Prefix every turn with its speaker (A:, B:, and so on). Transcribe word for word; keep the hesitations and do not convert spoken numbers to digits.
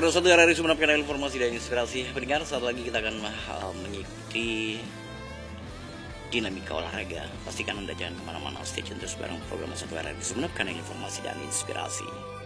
A: Terus satu hari Sumenep, kanal informasi dan inspirasi. Pendengar, saat lagi kita akan uh, mengikuti dinamika olahraga. Pastikan Anda jangan kemana-mana, stay tune terus bareng program satu hari Sumenep, kanal informasi dan inspirasi.